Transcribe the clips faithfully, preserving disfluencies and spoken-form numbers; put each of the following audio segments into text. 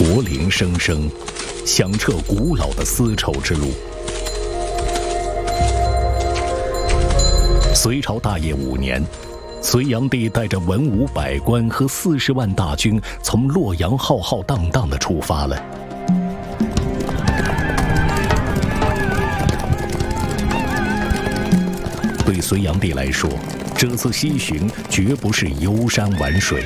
驼铃声声，响彻古老的丝绸之路。隋朝大业五年，隋炀帝带着文武百官和四十万大军，从洛阳浩浩荡荡地出发了。对隋炀帝来说，这次西巡绝不是游山玩水。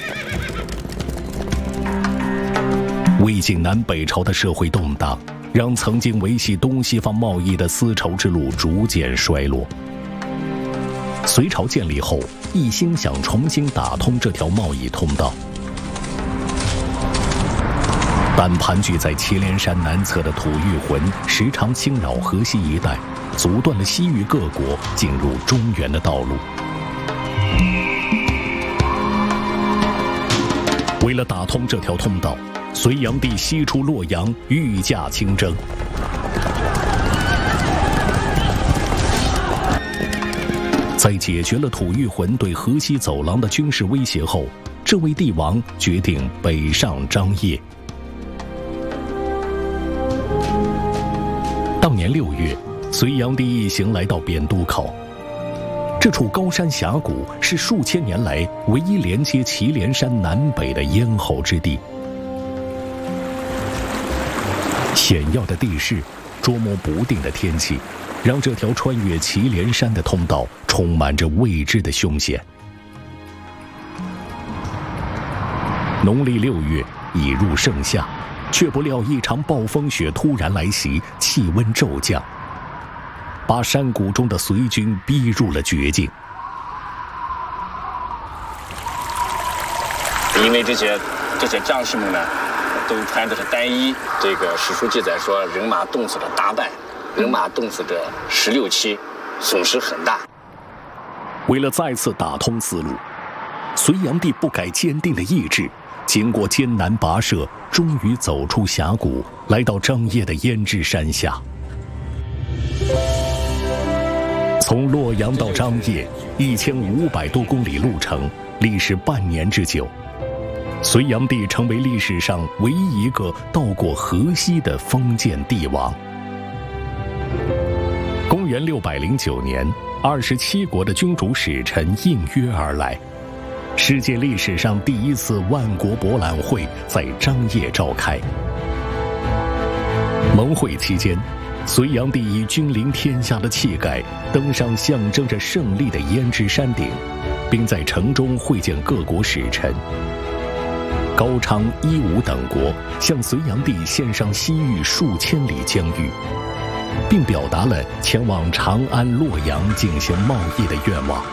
魏晋南北朝的社会动荡，让曾经维系东西方贸易的丝绸之路逐渐衰落。隋朝建立后，一心想重新打通这条贸易通道，但盘踞在祁连山南侧的吐谷浑时常侵扰河西一带，阻断了西域各国进入中原的道路。为了打通这条通道，隋炀帝西出洛阳，御驾亲征。在解决了吐谷浑对河西走廊的军事威胁后，这位帝王决定北上张掖。当年六月，隋炀帝一行来到扁都口，这处高山峡谷是数千年来唯一连接祁连山南北的咽喉之地。险要的地势，捉摸不定的天气，让这条穿越祁连山的通道充满着未知的凶险。农历六月已入盛夏，却不料一场暴风雪突然来袭，气温骤降，把山谷中的隋军逼入了绝境。 因为这些这些将士们呢，都穿的是单衣。这个史书记载说，人马冻死了大半，人马冻死着十六七，损失很大。 为了再次打通思路，隋炀帝不改坚定的意志，经过艰难跋涉，终于走出峡谷，来到张掖的胭脂山下。从洛阳到张掖一千五百多公里路程，历时半年之久。隋炀帝成为历史上唯一一个到过河西的封建帝王。公元六百零九年，二十七国的君主使臣应约而来，世界历史上第一次万国博览会在张掖召开。盟会期间，隋炀帝以君临天下的气概登上象征着胜利的胭脂山顶，并在城中会见各国使臣。高昌、伊吾等国向隋炀帝献上西域数千里疆域，并表达了前往长安、洛阳进行贸易的愿望。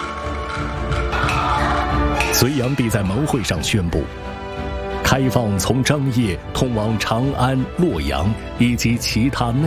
隋炀帝在盟会上宣布，开放从张掖通往长安、洛阳以及其他内